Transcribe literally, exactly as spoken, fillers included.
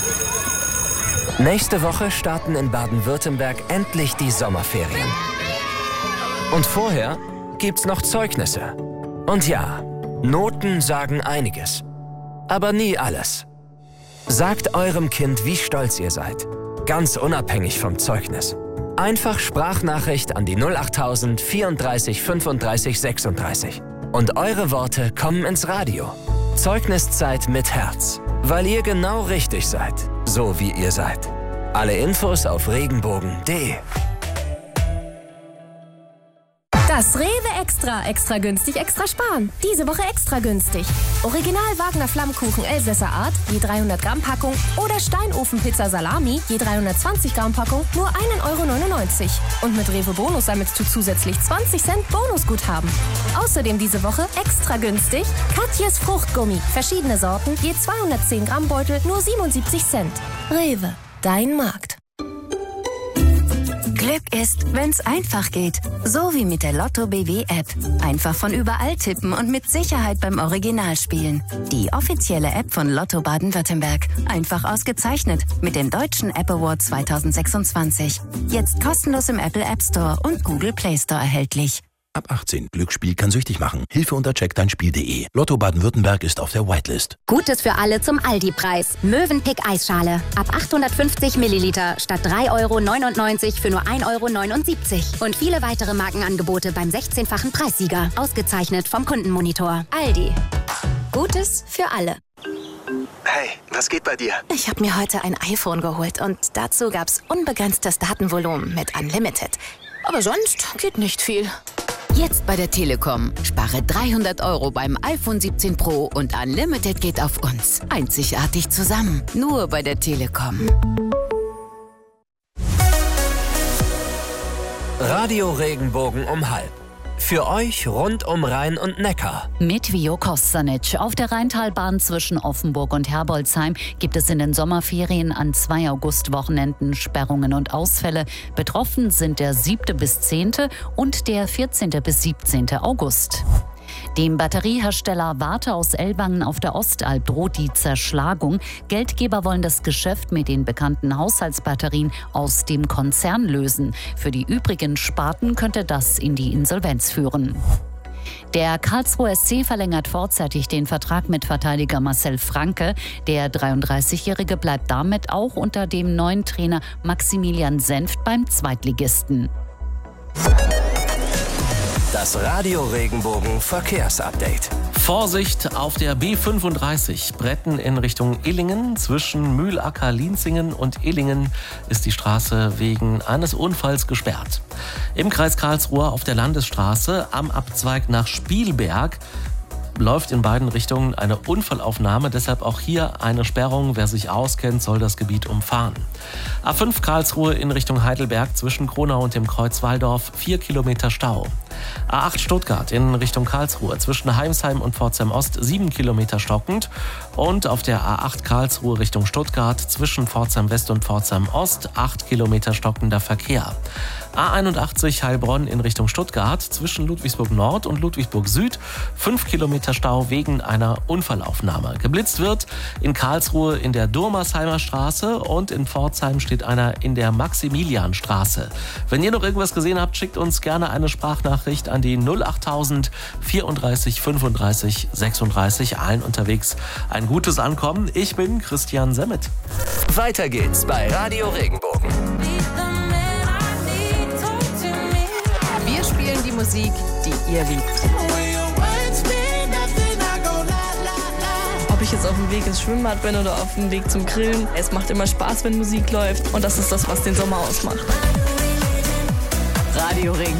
Nächste Woche starten in Baden-Württemberg endlich die Sommerferien. Und vorher gibt's noch Zeugnisse. Und ja, Noten sagen einiges. Aber nie alles. Sagt eurem Kind, wie stolz ihr seid. Ganz unabhängig vom Zeugnis. Einfach Sprachnachricht an die null achttausend vierunddreißig fünfunddreißig sechsunddreißig. Und eure Worte kommen ins Radio. Zeugniszeit mit Herz. Weil ihr genau richtig seid. So wie ihr seid. Alle Infos auf regenbogen punkt de. Das Rewe Extra. Extra günstig, extra sparen. Diese Woche extra günstig. Original Wagner Flammkuchen Elsässer Art, je dreihundert Gramm Packung. Oder Steinofenpizza Salami, je dreihundertzwanzig Gramm Packung, nur ein Euro neunundneunzig. Und mit Rewe Bonus sammelst du zusätzlich zwanzig Cent Bonusguthaben. Außerdem diese Woche extra günstig Katjes Fruchtgummi. Verschiedene Sorten, je zweihundertzehn Gramm Beutel, nur siebenundsiebzig Cent. Rewe, dein Markt. Glück ist, wenn's einfach geht. So wie mit der Lotto B W App. Einfach von überall tippen und mit Sicherheit beim Original spielen. Die offizielle App von Lotto Baden-Württemberg. Einfach ausgezeichnet mit dem Deutschen App Award zweitausendsechsundzwanzig. Jetzt kostenlos im Apple App Store und Google Play Store erhältlich. Ab achtzehn. Glücksspiel kann süchtig machen. Hilfe unter check dein spiel punkt de. Lotto Baden-Württemberg ist auf der Whitelist. Gutes für alle zum Aldi-Preis. Mövenpick Eisschale. Ab achthundertfünfzig Milliliter statt drei Euro neunundneunzig für nur ein Euro neunundsiebzig. Und viele weitere Markenangebote beim sechzehnfachen Preissieger. Ausgezeichnet vom Kundenmonitor. Aldi. Gutes für alle. Hey, was geht bei dir? Ich habe mir heute ein iPhone geholt und dazu gab's unbegrenztes Datenvolumen mit Unlimited. Aber sonst geht nicht viel. Jetzt bei der Telekom. Spare dreihundert Euro beim iPhone siebzehn Pro und Unlimited geht auf uns. Einzigartig zusammen. Nur bei der Telekom. Radio Regenbogen um halb. Für euch rund um Rhein und Neckar. Mit Vio Kostanic. Auf der Rheintalbahn zwischen Offenburg und Herbolzheim gibt es in den Sommerferien an zwei Augustwochenenden Sperrungen und Ausfälle. Betroffen sind der siebte bis zehnte und der vierzehnte bis siebzehnte August. Dem Batteriehersteller Warte aus Ellwangen auf der Ostalb droht die Zerschlagung. Geldgeber wollen das Geschäft mit den bekannten Haushaltsbatterien aus dem Konzern lösen. Für die übrigen Sparten könnte das in die Insolvenz führen. Der Karlsruher S C verlängert vorzeitig den Vertrag mit Verteidiger Marcel Franke. Der dreiunddreißigjährige bleibt damit auch unter dem neuen Trainer Maximilian Senft beim Zweitligisten. Das Radio Regenbogen Verkehrsupdate. Vorsicht auf der B fünfunddreißig. Bretten in Richtung Illingen. Zwischen Mühlacker-Lienzingen und Illingen ist die Straße wegen eines Unfalls gesperrt. Im Kreis Karlsruhe auf der Landesstraße am Abzweig nach Spielberg läuft in beiden Richtungen eine Unfallaufnahme, deshalb auch hier eine Sperrung. Wer sich auskennt, soll das Gebiet umfahren. A fünf Karlsruhe in Richtung Heidelberg zwischen Kronau und dem Kreuz Walldorf, vier Kilometer Stau. A acht Stuttgart in Richtung Karlsruhe zwischen Heimsheim und Pforzheim Ost, sieben Kilometer stockend. Und auf der A acht Karlsruhe Richtung Stuttgart zwischen Pforzheim West und Pforzheim Ost, acht Kilometer stockender Verkehr. A einundachtzig Heilbronn in Richtung Stuttgart zwischen Ludwigsburg Nord und Ludwigsburg Süd, fünf Kilometer Stau wegen einer Unfallaufnahme. Geblitzt wird in Karlsruhe in der Durmersheimer Straße und in Pforzheim steht einer in der Maximilianstraße. Wenn ihr noch irgendwas gesehen habt, schickt uns gerne eine Sprachnachricht an die null achttausend vierunddreißig fünfunddreißig sechsunddreißig. Allen unterwegs ein gutes Ankommen. Ich bin Christian Semmet. Weiter geht's bei Radio Regenbogen. Wir spielen die Musik, die ihr liebt. Ob ich jetzt auf dem Weg ins Schwimmbad bin oder auf dem Weg zum Grillen, es macht immer Spaß, wenn Musik läuft. Und das ist das, was den Sommer ausmacht. Radio Regenbogen.